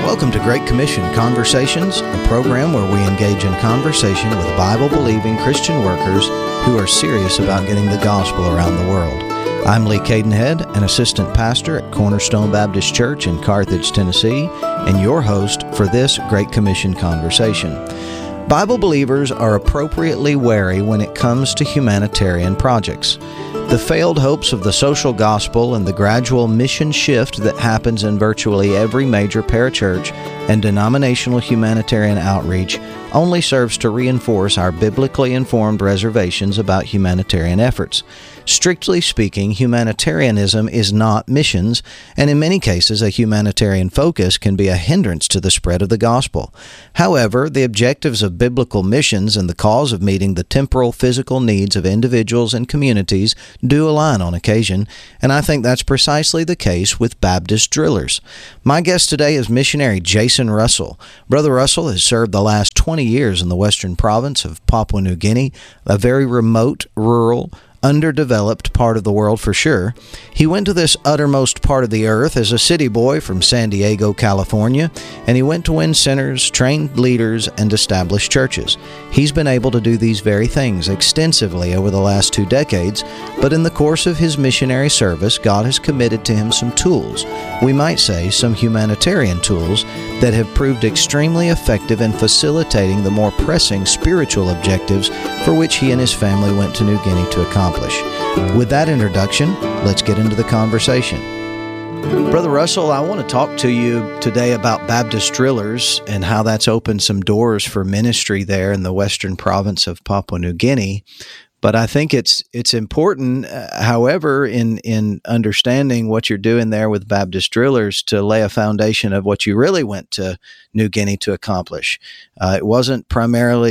Welcome to Great Commission Conversations, a program where we engage in conversation with Bible-believing Christian workers who are serious about getting the gospel around the world. I'm Lee Cadenhead, an assistant pastor at Cornerstone Baptist Church in Carthage, Tennessee, and your host for this Great Commission Conversation. Bible believers are appropriately wary when it comes to humanitarian projects. The failed hopes of the social gospel and the gradual mission shift that happens in virtually every major parachurch and denominational humanitarian outreach only serves to reinforce our biblically informed reservations about humanitarian efforts. Strictly speaking, humanitarianism is not missions, and in many cases a humanitarian focus can be a hindrance to the spread of the gospel. However, the objectives of biblical missions and the cause of meeting the temporal, physical needs of individuals and communities do align on occasion, and I think that's precisely the case with Baptist drillers. My guest today is missionary Jason Russell. Brother Russell has served the last 20 years in the western province of Papua New Guinea, a very remote, rural, underdeveloped part of the world for sure. He went to this uttermost part of the earth as a city boy from San Diego, California, and he went to win sinners, trained leaders, and establish churches. He's been able to do these very things extensively over the last 2 decades, but in the course of his missionary service, God has committed to him some tools, we might say some humanitarian tools, that have proved extremely effective in facilitating the more pressing spiritual objectives for which he and his family went to New Guinea to accomplish. With that introduction, let's get into the conversation. Brother Russell, I want to talk to you today about Baptist drillers and how that's opened some doors for ministry there in the western province of Papua New Guinea. But I think it's important, however, in understanding what you're doing there with Baptist drillers to lay a foundation of what you really went to New Guinea to accomplish. It wasn't primarily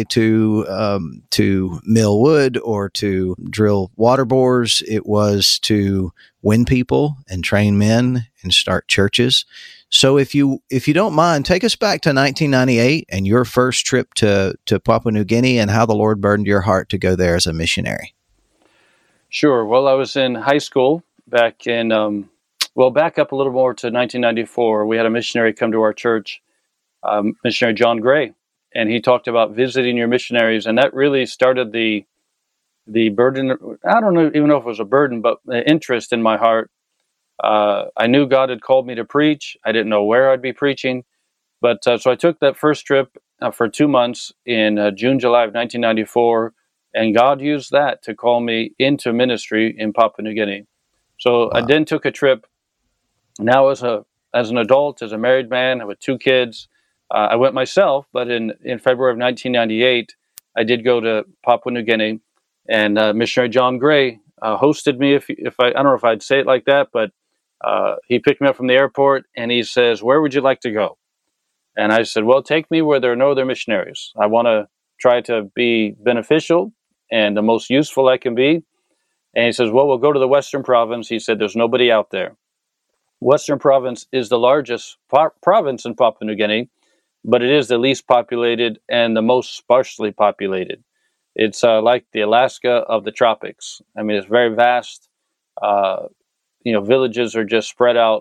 to mill wood or to drill water bores. It was to win people and train men and start churches. So if you don't mind, take us back to 1998 and your first trip to Papua New Guinea and how the Lord burdened your heart to go there as a missionary. Sure. Well, I was in high school back in, back up a little more to 1994. We had a missionary come to our church, missionary John Gray, and he talked about visiting your missionaries, and that really started the burden. I don't even know if it was a burden, but the interest in my heart. I knew God had called me to preach. I didn't know where I'd be preaching. But so I took that first trip for 2 months in June, July of 1994, and God used that to call me into ministry in Papua New Guinea. So I then took a trip now as an adult, as a married man with 2 kids. I went myself, but in February of 1998, I did go to Papua New Guinea, and missionary John Gray hosted me. If I don't know if I'd say it like that, but he picked me up from the airport and he says, "Where would you like to go?" And I said, "Well, take me where there are no other missionaries. I want to try to be beneficial and the most useful I can be." And he says, "Well, we'll go to the Western Province." He said, "There's nobody out there." Western Province is the largest province in Papua New Guinea, but it is the least populated and the most sparsely populated. It's like the Alaska of the tropics. I mean, it's very vast. Villages are just spread out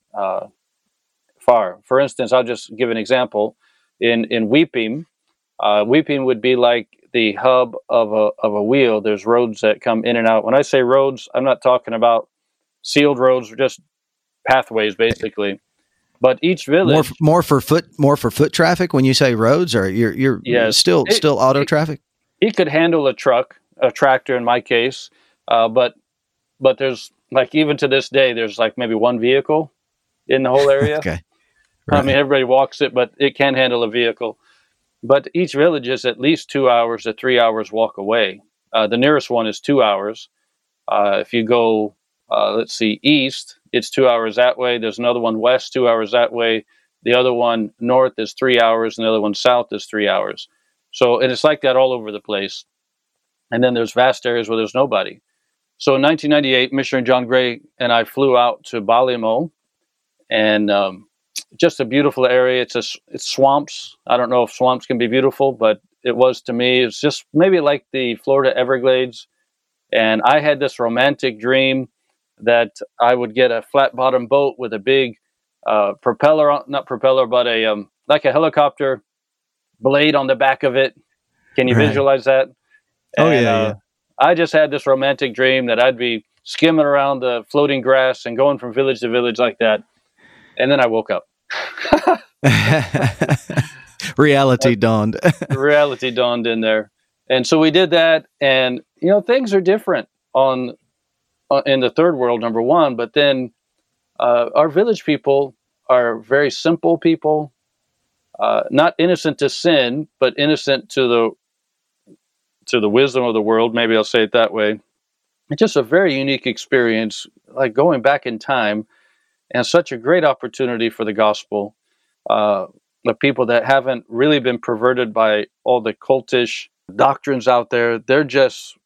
far. For instance, I'll just give an example. In Weeping, Weeping would be like the hub of a wheel. There's roads that come in and out. When I say roads, I'm not talking about sealed roads, just pathways, basically. But each village more for foot traffic. When you say roads, or you're still auto traffic. He could handle a tractor in my case, but there's like even to this day, there's like maybe one vehicle in the whole area. Okay. Right. I mean, everybody walks it, but it can handle a vehicle. But each village is at least 2 hours to 3 hours walk away. The nearest one is 2 hours. If you go, east, it's 2 hours that way. There's another one west, 2 hours that way. The other one north is 3 hours, and the other one south is 3 hours. So, and it's like that all over the place. And then there's vast areas where there's nobody. So in 1998, missionary John Gray and I flew out to Balimo, and just a beautiful area. It's swamps. I don't know if swamps can be beautiful, but it was to me. It's just maybe like the Florida Everglades. And I had this romantic dream that I would get a flat bottom boat with a big not propeller, but a like a helicopter blade on the back of it. Can you Right. visualize that? Oh, And yeah, yeah. I just had this romantic dream that I'd be skimming around the floating grass and going from village to village like that. And then I woke up. Reality dawned. Reality dawned in there. And so we did that. And, things are different in the third world, number one. But then our village people are very simple people, not innocent to sin, but innocent to the wisdom of the world. Maybe I'll say it that way. It's just a very unique experience, like going back in time, and such a great opportunity for the gospel. The people that haven't really been perverted by all the cultish doctrines out there, they're just,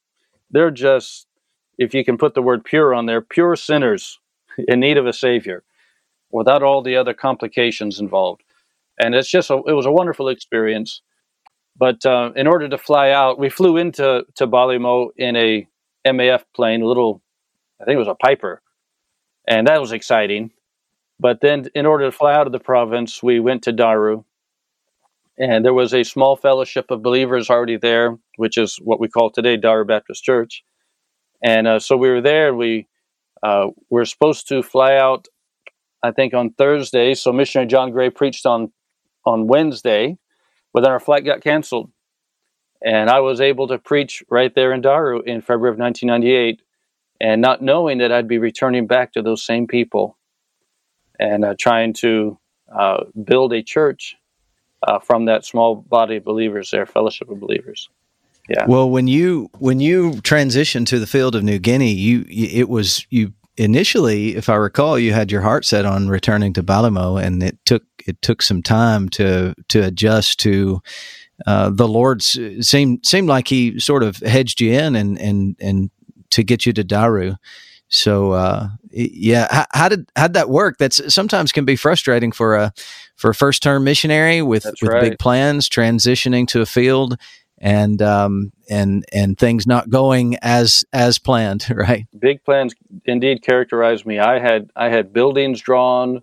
if you can put the word pure on there, pure sinners in need of a savior, without all the other complications involved. And it was a wonderful experience. But in order to fly out, we flew into Ballymo in a MAF plane, I think it was a Piper, and that was exciting. But then in order to fly out of the province, we went to Daru, and there was a small fellowship of believers already there, which is what we call today Daru Baptist Church. And so we were there. We were supposed to fly out, I think, on Thursday. So Missionary John Gray preached on Wednesday, but then our flight got canceled. And I was able to preach right there in Daru in February of 1998, and not knowing that I'd be returning back to those same people and trying to build a church from that small body of believers there, fellowship of believers. Yeah. Well, when you transitioned to the field of New Guinea, you initially, if I recall, you had your heart set on returning to Ballymo, and it took some time to adjust to the Lord's. Seemed like He sort of hedged you in and to get you to Daru. So yeah, how did that work? That's sometimes can be frustrating for a first term missionary with right. Big plans, transitioning to a field and things not going as planned, right? Big plans indeed characterized me. I had buildings drawn.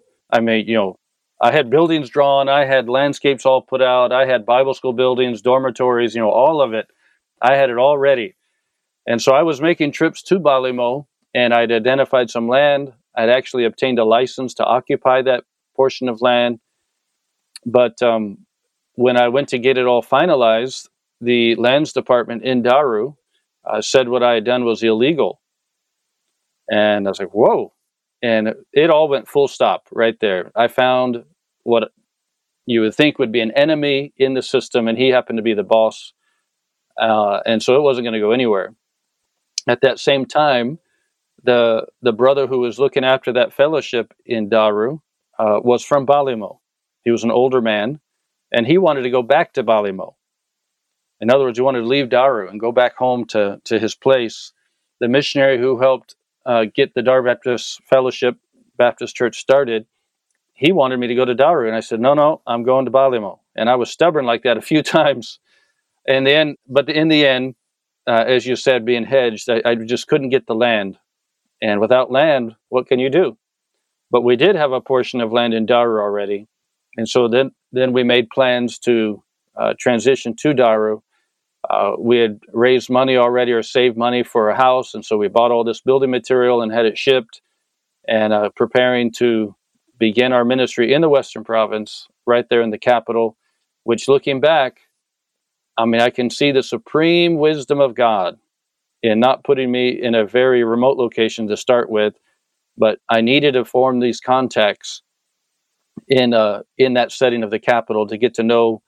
I had buildings drawn. I had landscapes all put out. I had Bible school buildings, dormitories, all of it. I had it all ready. And so I was making trips to Ballymo, and I'd identified some land. I'd actually obtained a license to occupy that portion of land. But when I went to get it all finalized, the lands department in Daru said what I had done was illegal. And I was like, whoa. And it all went full stop right there. I found what you would think would be an enemy in the system, and he happened to be the boss. And so it wasn't going to go anywhere. At that same time, the brother who was looking after that fellowship in Daru was from Ballymo. He was an older man, and he wanted to go back to Ballymo. In other words, he wanted to leave Daru and go back home to his place. The missionary who helped get the Daru Baptist Fellowship Baptist Church started, he wanted me to go to Daru, and I said, no, I'm going to Ballymo. And I was stubborn like that a few times. But in the end, as you said, being hedged, I just couldn't get the land. And without land, what can you do? But we did have a portion of land in Daru already. And so then we made plans to transition to Daru. We had raised money already or saved money for a house. And so we bought all this building material and had it shipped, and preparing to begin our ministry in the Western Province, right there in the capital, which, looking back, I can see the supreme wisdom of God in not putting me in a very remote location to start with, but I needed to form these contacts in that setting of the capital to get to know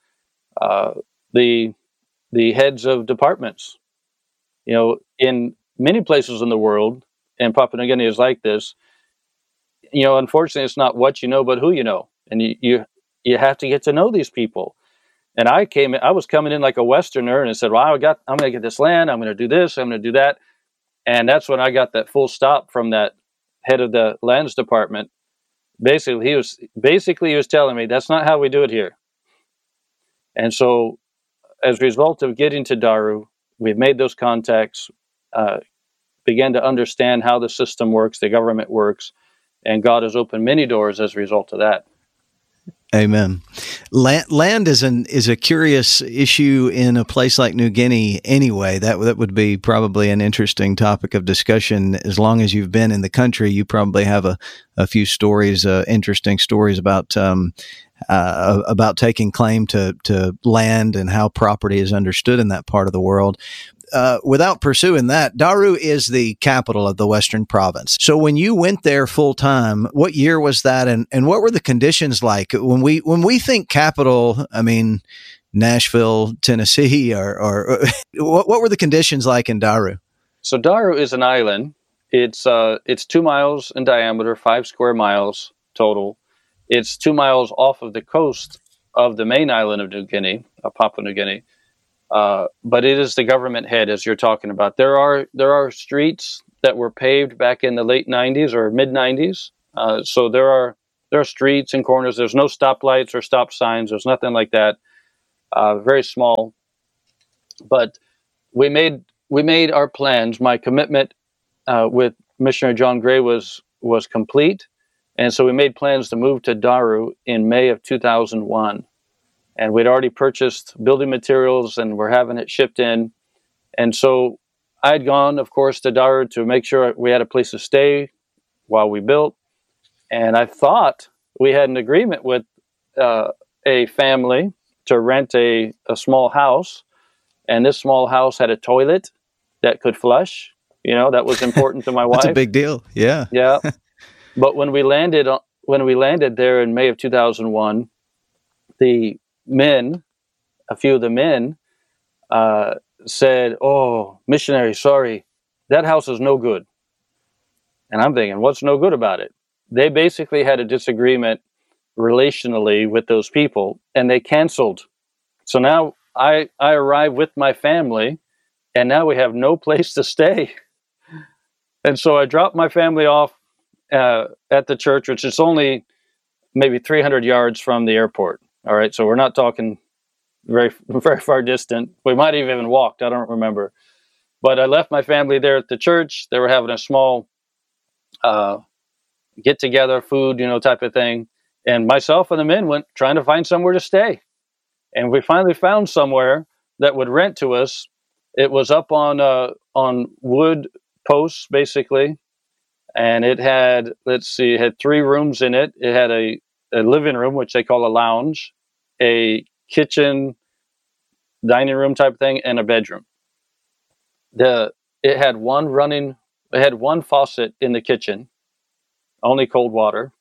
the heads of departments. In many places in the world, and Papua New Guinea is like this. Unfortunately, it's not what you know, but who you know, and you have to get to know these people. And I was coming in like a Westerner, and I said, well, I'm going to get this land. I'm going to do this. I'm going to do that. And that's when I got that full stop from that head of the lands department. Basically, he was telling me, that's not how we do it here. And so as a result of getting to Daru, we've made those contacts, began to understand how the system works, the government works. and God has opened many doors as a result of that. Amen. Land is a curious issue in a place like New Guinea anyway. That would be probably an interesting topic of discussion. As long as you've been in the country, you probably have a few stories, interesting stories about taking claim to land and how property is understood in that part of the world. Without pursuing that, Daru is the capital of the Western Province. So when you went there full time, what year was that, and what were the conditions like? When we think capital, I mean Nashville, Tennessee, or what were the conditions like in Daru? So Daru is an island. It's 2 miles in diameter, 5 square miles total. It's 2 miles off of the coast of the main island of New Guinea, Papua New Guinea. But it is the government head, as you're talking about. There are streets that were paved back in the late 90s or mid 90s. So there are streets and corners. There's no stoplights or stop signs. There's nothing like that. Very small. But we made our plans. My commitment with Missionary John Gray was complete, and so we made plans to move to Daru in May of 2001. And we'd already purchased building materials and we're having it shipped in. And so I'd gone, of course, to Daru to make sure we had a place to stay while we built. And I thought we had an agreement with a family to rent a small house. And this small house had a toilet that could flush. That was important to my wife. That's a big deal. Yeah. Yeah. But when we landed there in May of 2001, a few of the men said, "Oh, missionary, sorry, that house is no good." And I'm thinking, what's no good about it? They basically had a disagreement relationally with those people, and they canceled. So now I arrived with my family, and now we have no place to stay. And so I dropped my family off at the church, which is only maybe 300 yards from the airport. All right, so we're not talking very, very far distant. We might have even walked. I don't remember. But I left my family there at the church. They were having a small get-together, food, type of thing. And myself and the men went trying to find somewhere to stay. And we finally found somewhere that would rent to us. It was up on wood posts, basically. And it had, it had 3 rooms in it. It had a living room, which they call a lounge, a kitchen, dining room type thing, and a bedroom. It had one faucet in the kitchen, only cold water,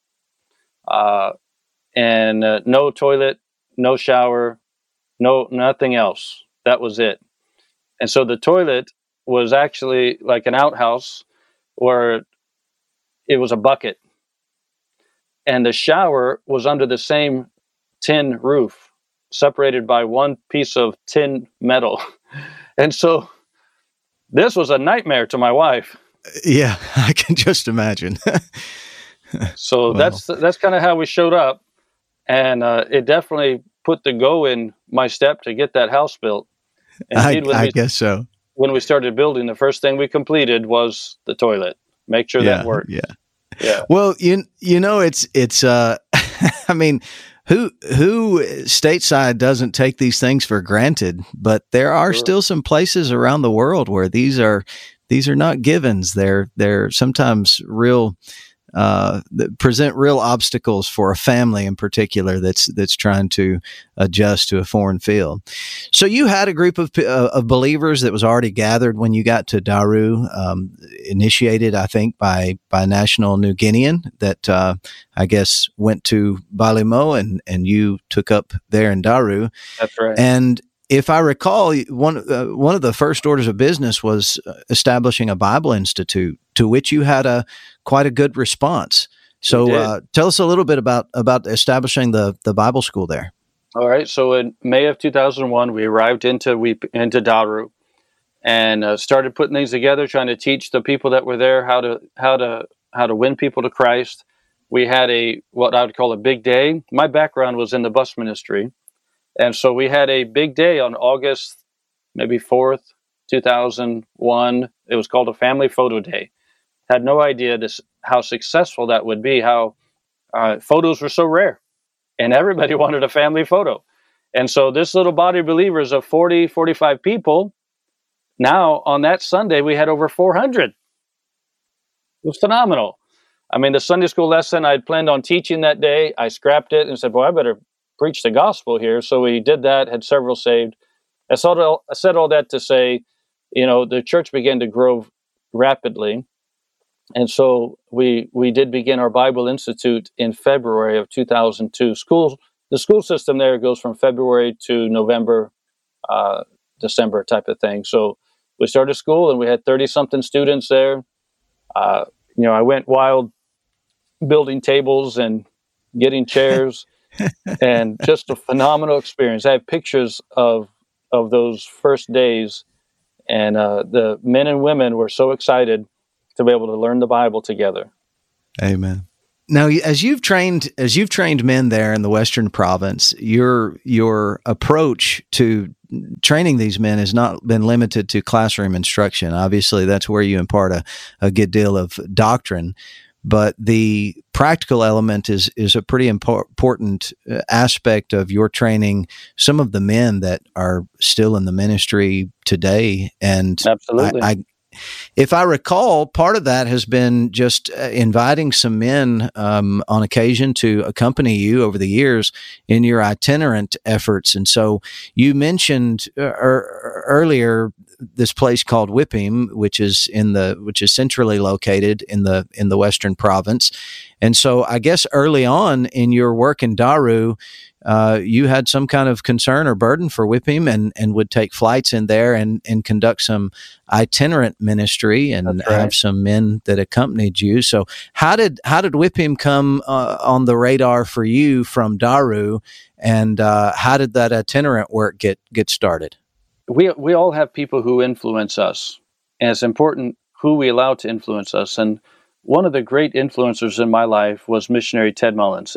and no toilet, no shower, nothing else. That was it. And so the toilet was actually like an outhouse where it was a bucket. And the shower was under the same tin roof, separated by one piece of tin metal. And so this was a nightmare to my wife. Yeah, I can just imagine. So that's kind of how we showed up. And it definitely put the go in my step to get that house built. And I guess so. When we started building, the first thing we completed was the toilet. Make sure that worked. Yeah. Well, it's I mean, who stateside doesn't take these things for granted? But there are still some places around the world where these are not givens. They're sometimes real that present real obstacles for a family in particular that's trying to adjust to a foreign field. So you had a group of believers that was already gathered when you got to Daru, initiated, I think, by National New Guinean that I guess went to Balimo and you took up there in Daru. That's right. And if I recall, one of the first orders of business was establishing a Bible Institute, to which you had quite a good response. So tell us a little bit about establishing the Bible school there. All right. So in May of 2001, we arrived into Daru and started putting things together, trying to teach the people that were there how to win people to Christ. We had what I would call a big day. My background was in the bus ministry. And so we had a big day on August, maybe 4th, 2001. It was called a Family Photo Day. Had no idea how successful that would be, how photos were so rare, and everybody wanted a family photo. And so this little body of believers of 40, 45 people, now on that Sunday, we had over 400. It was phenomenal. I mean, the Sunday school lesson I'd planned on teaching that day, I scrapped it and said, boy, I better preach the gospel here. So we did that, had several saved. I said all that to say, the church began to grow rapidly. And so we did begin our Bible Institute in February of 2002. The school system there goes from February to November, December type of thing. So we started school and we had 30-something students there. I went wild building tables and getting chairs and just a phenomenal experience. I have pictures of those first days, and the men and women were so excited to be able to learn the Bible together. Amen. Now, as you've trained men there in the Western Province, your approach to training these men has not been limited to classroom instruction. Obviously, that's where you impart a good deal of doctrine, but the practical element is a pretty important aspect of your training some of the men that are still in the ministry today. And absolutely. If I recall, part of that has been just inviting some men on occasion to accompany you over the years in your itinerant efforts. And so you mentioned earlier this place called Whipping, which is centrally located in the Western Province. And so I guess early on in your work in Daru, you had some kind of concern or burden for Whipping and would take flights in there and conduct some itinerant ministry and have some men that accompanied you. So how did Whipping come on the radar for you from Daru, and how did that itinerant work get started? We all have people who influence us, and it's important who we allow to influence us. And one of the great influencers in my life is missionary Ted Mullins.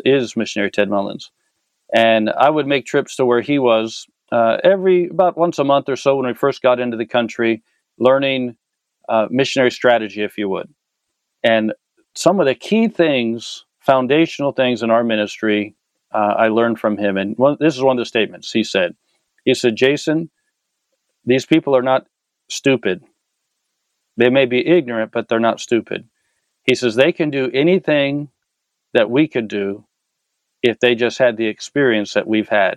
And I would make trips to where he was about once a month or so when we first got into the country, learning missionary strategy, if you would. And some of the key things, foundational things in our ministry, I learned from him. And this is one of the statements he said. He said, Jason, these people are not stupid. They may be ignorant, but they're not stupid. He says they can do anything that we could do if they just had the experience that we've had.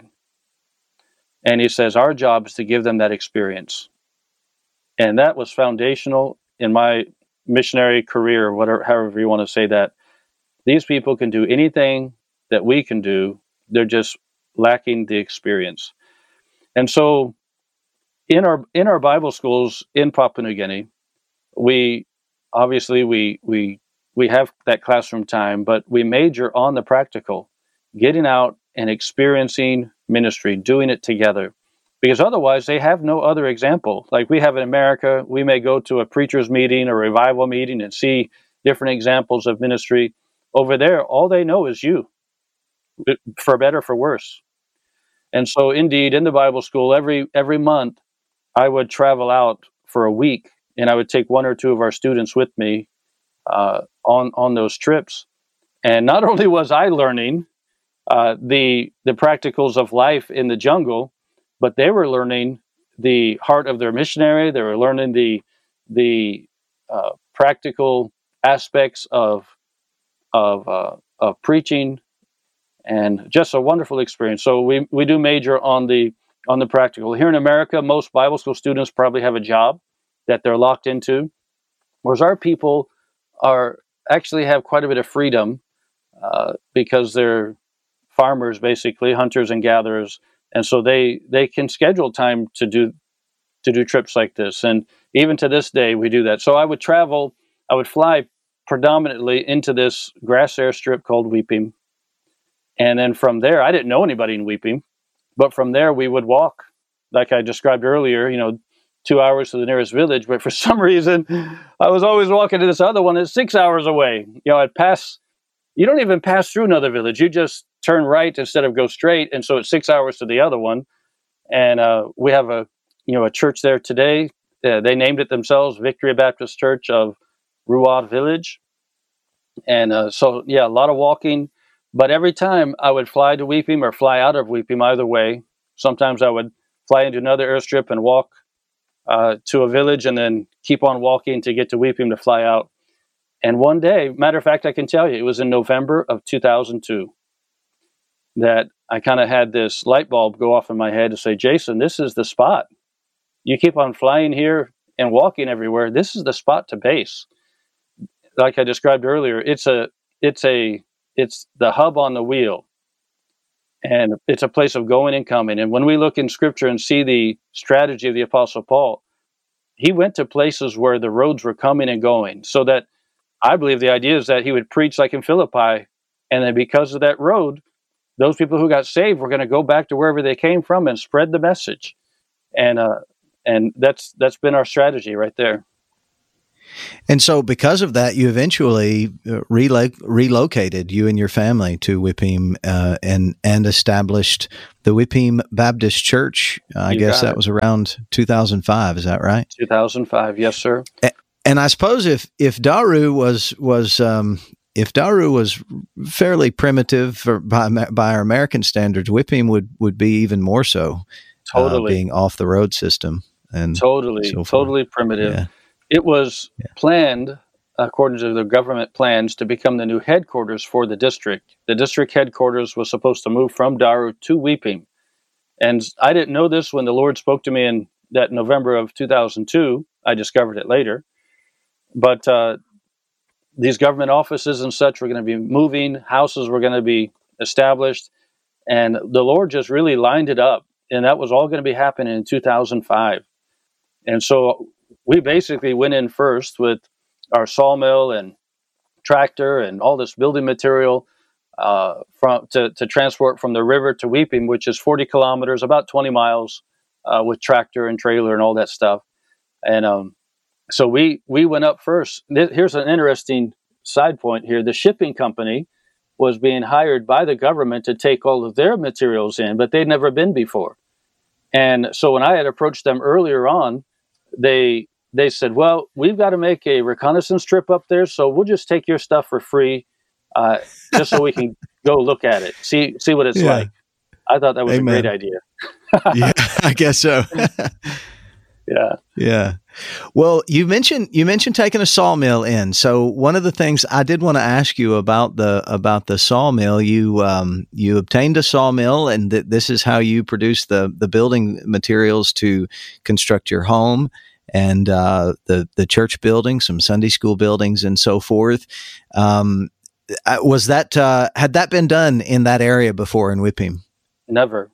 And he says our job is to give them that experience. And that was foundational in my missionary career, however you want to say that. These people can do anything that we can do. They're just lacking the experience. And so in our Bible schools in Papua New Guinea, we obviously have that classroom time, but we major on the practical, getting out and experiencing ministry, doing it together. Because otherwise they have no other example. Like we have in America, we may go to a preacher's meeting or revival meeting and see different examples of ministry. Over there, all they know is you, for better, for worse. And so indeed, in the Bible school, every month, I would travel out for a week, and I would take one or two of our students with me on those trips. And not only was I learning the practicals of life in the jungle, but they were learning the heart of their missionary. They were learning the practical aspects of preaching, and just a wonderful experience. So we do major on the practical. Here in America, most Bible school students probably have a job that they're locked into, whereas our people actually have quite a bit of freedom because they're farmers, basically hunters and gatherers, and so they can schedule time to do trips like this. And even to this day, we do that. So I would fly predominantly into this grass airstrip called Weeping, and then from there, I didn't know anybody in Weeping, but from there we would walk, like I described earlier, 2 hours to the nearest village. But for some reason, I was always walking to this other one that's 6 hours away. You don't even pass through another village. You just turn right instead of go straight. And so it's 6 hours to the other one. And we have a church there today. They named it themselves, Victory Baptist Church of Ruad Village. And so, yeah, a lot of walking. But every time I would fly to Weeping or fly out of Weeping, either way, sometimes I would fly into another airstrip and walk to a village and then keep on walking to get to Weeping to fly out. And one day, matter of fact, I can tell you, it was in November of 2002 that I kind of had this light bulb go off in my head to say, Jason, this is the spot. You keep on flying here and walking everywhere. This is the spot to base. Like I described earlier, it's the hub on the wheel, and it's a place of going and coming. And when we look in Scripture and see the strategy of the Apostle Paul, he went to places where the roads were coming and going. So that I believe the idea is that he would preach like in Philippi, and then because of that road, those people who got saved were going to go back to wherever they came from and spread the message. And that's been our strategy right there. And so because of that, you eventually relocated, you and your family, to Whipping and established the Whipping Baptist Church. I guess that was around 2005. Is that right? 2005, yes, sir. And I suppose if Daru was fairly primitive by our American standards, Whipping would be even more so. Totally. Being off the road system and totally primitive. Yeah. It was planned, according to the government plans, to become the new headquarters for the district. The district headquarters was supposed to move from Daru to Weeping. And I didn't know this when the Lord spoke to me in that November of 2002. I discovered it later. But these government offices and such were going to be moving, houses were going to be established, and the Lord just really lined it up. And that was all going to be happening in 2005. And so we basically went in first with our sawmill and tractor and all this building material to transport from the river to Weeping, which is 40 kilometers, about 20 miles, with tractor and trailer and all that stuff. And so we went up first. Here's an interesting side point here. The shipping company was being hired by the government to take all of their materials in, but they'd never been before. And so when I had approached them earlier on, they said, well, we've got to make a reconnaissance trip up there, so we'll just take your stuff for free, just so we can go look at it, see what it's like. I thought that was a great idea. Yeah, I guess so. Yeah. Well, you mentioned taking a sawmill in. So one of the things I did want to ask you about the sawmill, you obtained a sawmill, and this is how you produce the building materials to construct your home and the church building, some Sunday school buildings, and so forth. Was that had that been done in that area before in Whipping? Never.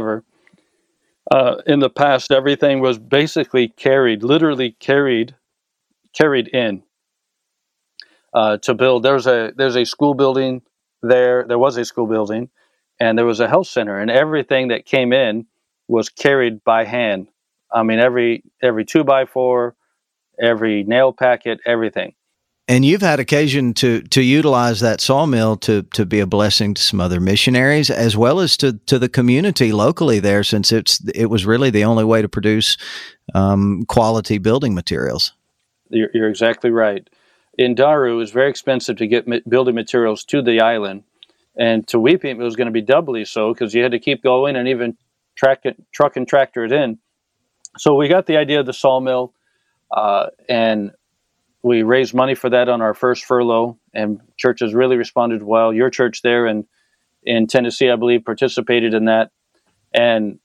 In the past, everything was basically literally carried in to build. There's a school building there. There was a school building, and there was a health center, and everything that came in was carried by hand. I mean, every 2x4, every nail packet, everything. And you've had occasion to utilize that sawmill to be a blessing to some other missionaries, as well as to the community locally there, since it was really the only way to produce quality building materials. You're exactly right. In Daru, it was very expensive to get building materials to the island, and to Weeping, it was going to be doubly so because you had to keep going and even truck and tractor it in. So we got the idea of the sawmill, and we raised money for that on our first furlough, and churches really responded well. Your church there in Tennessee, I believe, participated in that. And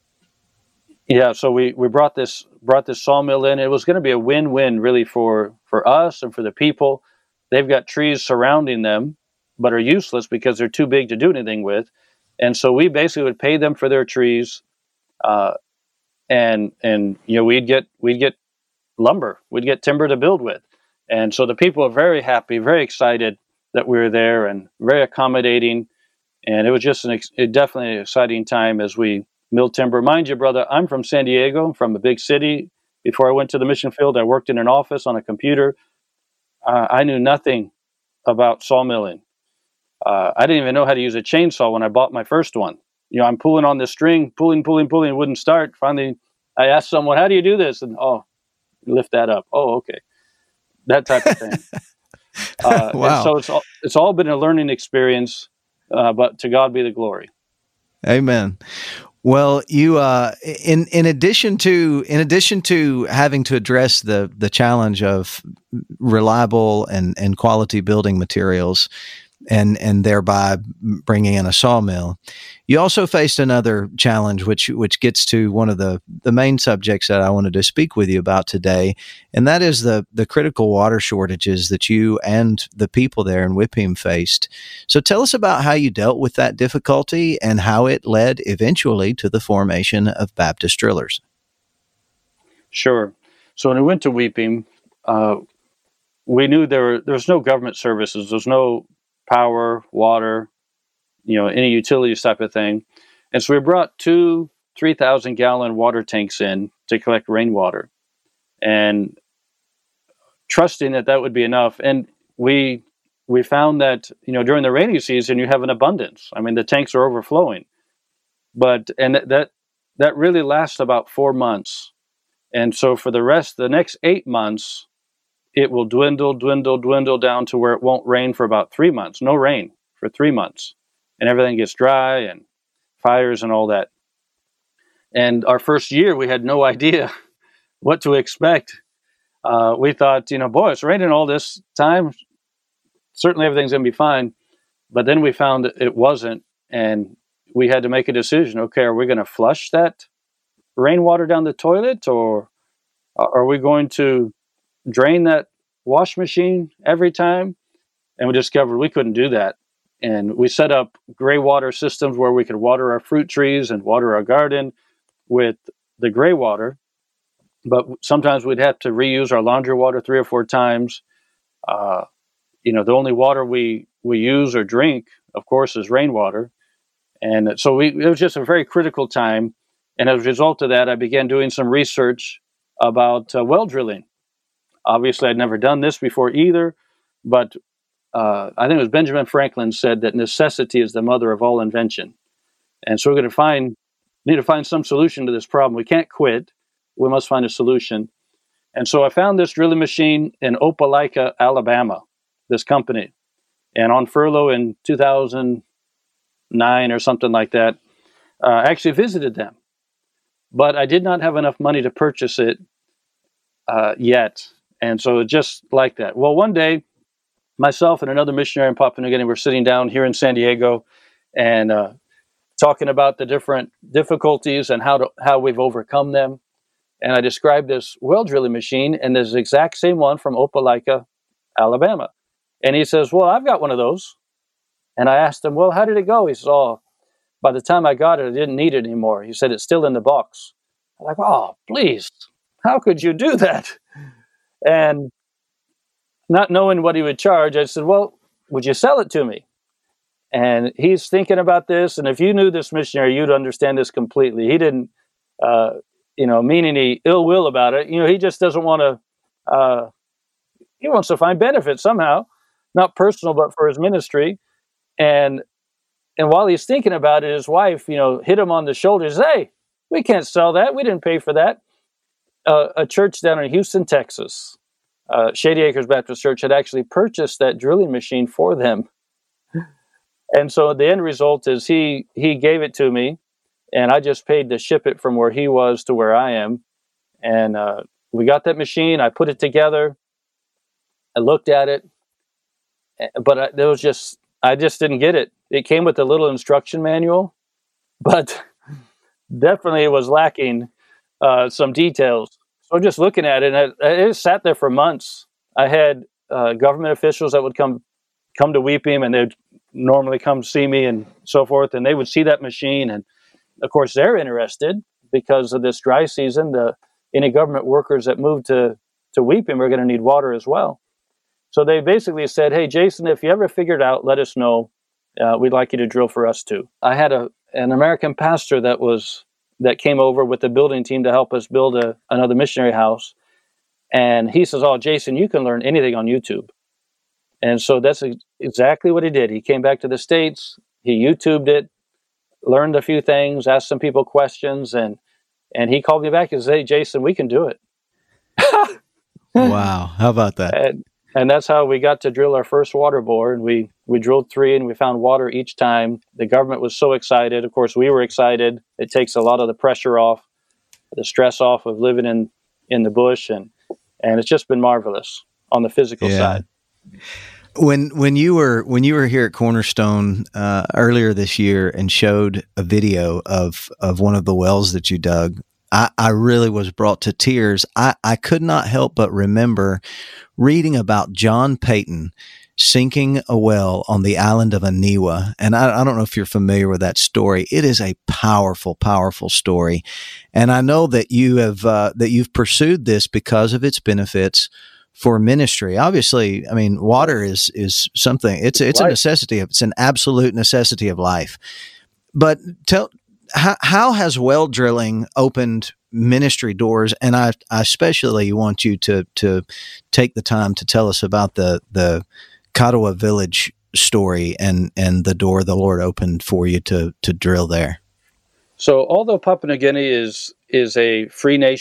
so we brought this sawmill in. It was going to be a win-win really for us and for the people. They've got trees surrounding them, but are useless because they're too big to do anything with. And so we basically would pay them for their trees, and we'd get lumber, we'd get timber to build with. And so the people are very happy, very excited that we were there, and very accommodating. And it was just definitely an exciting time as we milled timber. Mind you, brother, I'm from San Diego, from a big city. Before I went to the mission field, I worked in an office on a computer. I knew nothing about sawmilling. I didn't even know how to use a chainsaw when I bought my first one. I'm pulling on this string, pulling, it wouldn't start. Finally, I asked someone, how do you do this? And, lift that up. Oh, okay. That type of thing. And Wow. so it's all been a learning experience, but to God be the glory. Amen. Well, you in addition to having to address the challenge of reliable and quality building materials, and thereby bringing in a sawmill, you also faced another challenge, which gets to one of the main subjects that I wanted to speak with you about today, and that is the critical water shortages that you and the people there in Whipping faced. So tell us about how you dealt with that difficulty and how it led eventually to the formation of Baptist Drillers. Sure. So when we went to Weeping, we knew there was no government services. There's no power, water, any utilities type of thing. And so we brought 3,000-gallon water tanks in to collect rainwater, and trusting that would be enough. And we found that, during the rainy season, you have an abundance. I mean, the tanks are overflowing, and that really lasts about 4 months. And so for the next 8 months, it will dwindle down to where it won't rain for about 3 months. No rain for 3 months. And everything gets dry and fires and all that. And our first year, we had no idea what to expect. We thought, boy, it's raining all this time. Certainly everything's going to be fine. But then we found it wasn't. And we had to make a decision. Okay, are we going to flush that rainwater down the toilet, or are we going to drain that wash machine every time? And we discovered we couldn't do that. And we set up gray water systems where we could water our fruit trees and water our garden with the gray water. But sometimes we'd have to reuse our laundry water 3 or 4 times. The only water we use or drink, of course, is rainwater. And so it was just a very critical time. And as a result of that, I began doing some research about well drilling. Obviously, I'd never done this before either, but I think it was Benjamin Franklin said that necessity is the mother of all invention. And so we're going to need to find some solution to this problem. We can't quit. We must find a solution. And so I found this drilling machine in Opelika, Alabama, this company. And on furlough in 2009 or something like that, I actually visited them. But I did not have enough money to purchase it yet. And so just like that. Well, one day, myself and another missionary in Papua New Guinea were sitting down here in San Diego and talking about the different difficulties and how we've overcome them. And I described this well drilling machine, and this exact same one from Opelika, Alabama. And he says, well, I've got one of those. And I asked him, well, how did it go? He says, oh, by the time I got it, I didn't need it anymore. He said, it's still in the box. I'm like, oh, please, how could you do that? And not knowing what he would charge, I said, well, would you sell it to me? And he's thinking about this. And if you knew this missionary, you'd understand this completely. He didn't, mean any ill will about it. He just doesn't want to, he wants to find benefit somehow, not personal, but for his ministry. And while he's thinking about it, his wife, hit him on the shoulder. Says, hey, we can't sell that. We didn't pay for that. A church down in Houston, Texas, Shady Acres Baptist Church, had actually purchased that drilling machine for them. And so the end result is he gave it to me, and I just paid to ship it from where he was to where I am. And we got that machine. I put it together. I looked at it, but I just didn't get it. It came with a little instruction manual, but definitely it was lacking some details. So just looking at it, and it sat there for months. I had government officials that would come to Weeping, and they'd normally come see me and so forth, and they would see that machine, and of course they're interested because of this dry season. Any government workers that moved to Weeping were going to need water as well. So they basically said, hey, Jason, if you ever figure it out, let us know. We'd like you to drill for us too. I had an American pastor that came over with the building team to help us build another missionary house. And he says, oh, Jason, you can learn anything on YouTube. And so that's exactly what he did. He came back to the States, he YouTubed it, learned a few things, asked some people questions, and he called me back and said, hey, Jason, we can do it. Wow. How about that? And that's how we got to drill our first water bore. And we drilled 3 and we found water each time. The government was so excited. Of course, we were excited. It takes a lot of the pressure off, the stress off of living in the bush. And it's just been marvelous on the physical side. When you were here at Cornerstone earlier this year and showed a video of one of the wells that you dug, I really was brought to tears. I could not help but remember reading about John Peyton sinking a well on the island of Aniwa. And I don't know if you're familiar with that story. It is a powerful, powerful story. And I know that you've pursued this because of its benefits for ministry. Obviously, I mean, water is something, it's a necessity. It's an absolute necessity of life. But how has well drilling opened ministry doors? And I especially want you to take the time to tell us about the Katawa Village story and the door the Lord opened for you to drill there. So although Papua New Guinea is a free nation,